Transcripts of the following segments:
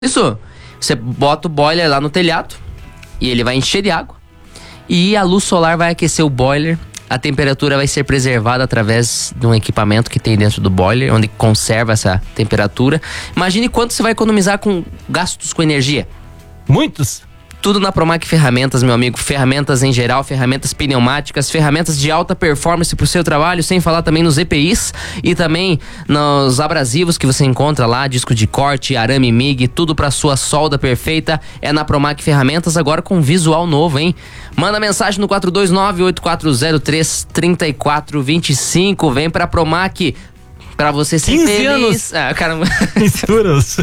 Isso, você bota o boiler lá no telhado e ele vai encher de água e a luz solar vai aquecer o boiler. A temperatura vai ser preservada através de um equipamento que tem dentro do boiler, onde conserva essa temperatura. Imagine quanto você vai economizar com gastos com energia. Muitos? Tudo na Promac Ferramentas, meu amigo. Ferramentas em geral, ferramentas pneumáticas, ferramentas de alta performance pro seu trabalho, sem falar também nos EPIs e também nos abrasivos que você encontra lá, disco de corte, arame MIG, tudo pra sua solda perfeita. É na Promac Ferramentas, agora com visual novo, hein? Manda mensagem no 429-8403-3425. Vem pra Promac pra você ser 15 feliz. Anos. Ah, caramba. Misturas.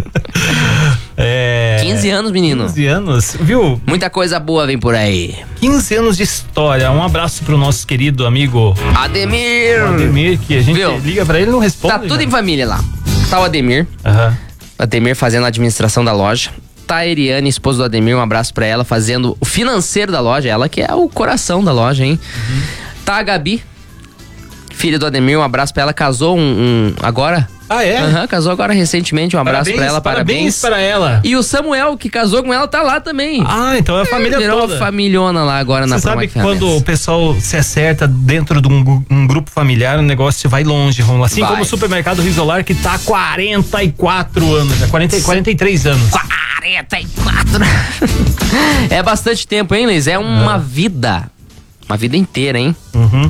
15 anos, menino. 15 anos, viu? Muita coisa boa vem por aí. 15 anos de história. Um abraço pro nosso querido amigo Ademir, que a gente liga pra ele e não responde. Tá tudo em família lá. Tá o Ademir. Ademir fazendo a administração da loja. Tá a Eriane, esposa do Ademir, um abraço pra ela, fazendo o financeiro da loja. Ela que é o coração da loja, hein? Tá a Gabi, filha do Ademir, um abraço pra ela. Casou agora. Ah, é? Casou agora recentemente, um abraço pra ela, parabéns pra ela. E o Samuel, que casou com ela, tá lá também. Ah, então é a família virou toda. Virou familhona lá agora na Promac Ferramentas. Sabe quando o pessoal se acerta dentro de um grupo familiar, o negócio vai longe, Romulo. Assim como o Supermercado Risolar, que tá há 44 anos, 43 anos. 44! É bastante tempo, hein, Liz? É uma vida. Uma vida inteira, hein?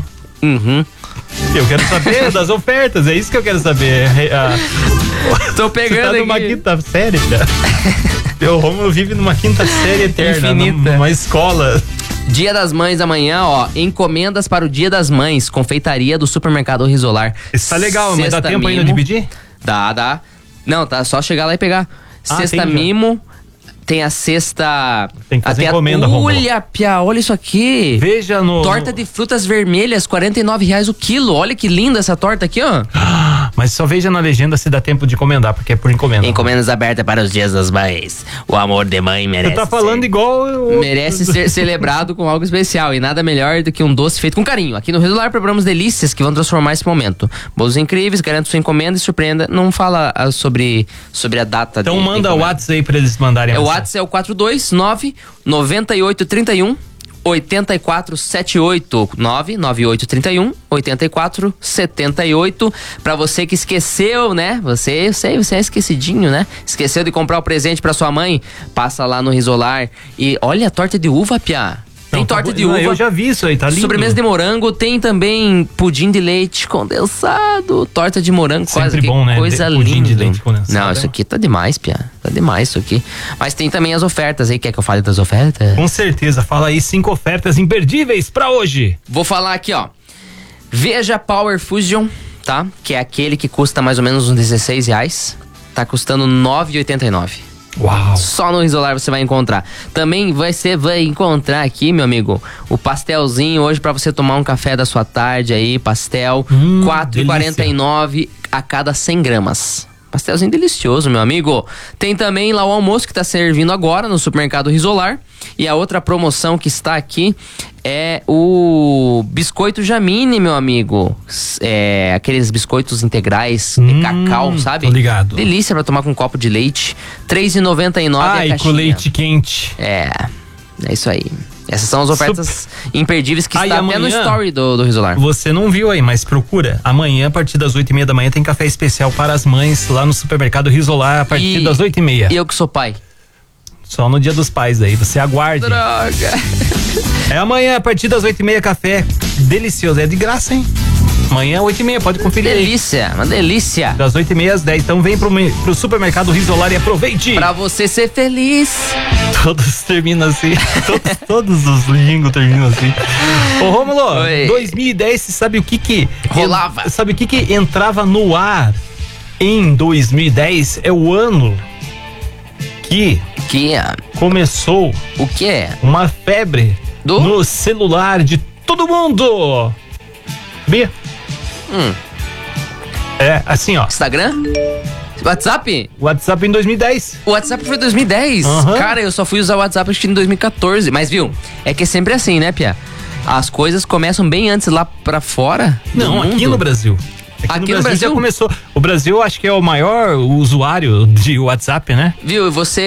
Eu quero saber das ofertas, é isso que eu quero saber. Tô pegando Você tá numa quinta série, cara. O Romulo vive numa quinta série eterna, numa escola. Dia das Mães amanhã, ó. Encomendas para o Dia das Mães. Confeitaria do Supermercado Risolar. Isso tá legal, mas dá tempo ainda de pedir? Dá. Não, tá só chegar lá e pegar. Cesta mimo. Tem a cesta... Tem que fazer encomenda, Olha, Pia, olha isso aqui. Veja no... Torta de frutas vermelhas, R$49 o quilo. Olha que linda essa torta aqui, ó. Mas só veja na legenda se dá tempo de encomendar, porque é por encomenda. Encomendas abertas para os dias das mães. O amor de mãe merece. Você tá falando igual... Merece ser celebrado com algo especial. E nada melhor do que um doce feito com carinho. Aqui no Risolar preparamos delícias que vão transformar esse momento. Bolos incríveis, garante sua encomenda e surpreenda. Não fala sobre a data. Então manda o WhatsApp aí pra eles mandarem. O WhatsApp é o 429-9831 8478 99831-8478. Pra você que esqueceu, né? Você é esquecidinho, né? Esqueceu de comprar o presente pra sua mãe? Passa lá no Risolar e olha a torta de uva, Piá. Tem torta de uva. Eu já vi isso aí, tá lindo. Sobremesa de morango, tem também pudim de leite condensado, torta de morango, sempre bom, né? Coisa linda. Pudim de leite condensado. Não, isso aqui tá demais, Pia. Tá demais isso aqui. Mas tem também as ofertas aí, quer que eu fale das ofertas? Com certeza, fala aí 5 ofertas imperdíveis pra hoje. Vou falar aqui, ó. Veja Power Fusion, tá? Que é aquele que custa mais ou menos uns R$16. Tá custando R$9,89. Uau. Só no Risolar você vai encontrar. Também você vai encontrar aqui, meu amigo, o pastelzinho hoje pra você tomar um café da sua tarde aí, pastel, R$4,49 a cada 100 gramas. Pastelzinho delicioso, meu amigo. Tem também lá o almoço que tá servindo agora no Supermercado Risolar. E a outra promoção que está aqui é o biscoito Jamine, meu amigo. É aqueles biscoitos integrais de cacau, sabe? Tô ligado. Delícia pra tomar com um copo de leite. R$3,99 a caixinha. Com leite quente. É isso aí. Essas são as ofertas imperdíveis que está até no story do Risolar. Você não viu aí, mas procura. Amanhã, a partir das 8h30 da manhã, tem café especial para as mães lá no Supermercado Risolar, a partir das 8h30. E eu que sou pai? Só no Dia dos Pais aí, você aguarde. Droga! É amanhã, a partir das 8h30, café delicioso. É de graça, hein? Amanhã, 8h30, pode conferir. Delícia, uma delícia. Das 8h30 às 10h. Então vem pro Supermercado Risolar e aproveite. Pra você ser feliz. Todos terminam assim. todos os jingles terminam assim. Ô, Rômulo, 2010, você sabe o que rolava? Sabe o que entrava no ar em 2010? É o ano que começou o quê? Uma febre no celular de todo mundo. Sabia? É, assim, ó. Instagram? WhatsApp? WhatsApp em 2010. O WhatsApp foi em 2010? Cara, eu só fui usar o WhatsApp acho que em 2014. Mas viu, é que é sempre assim, né, Pia? As coisas começam bem antes lá pra fora. Não, aqui no Brasil. Aqui no Brasil já começou. O Brasil acho que é o maior usuário de WhatsApp, né? Viu? Você